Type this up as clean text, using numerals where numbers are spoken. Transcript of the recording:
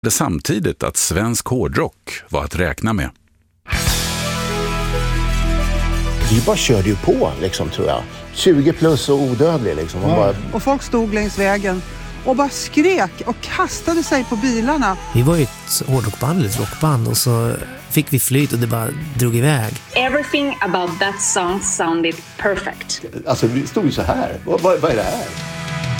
Det samtidigt att svensk hårdrock var att räkna med. Vi bara körde ju på liksom, tror jag. 20 plus och odödlig liksom. Och folk stod längs vägen och bara skrek och kastade sig på bilarna. Vi var ju ett hårdrockband, ett rockband, och så fick vi flyt och det bara drog iväg. Everything about that song sounded perfect. Alltså vi stod ju så här. Vad är det här?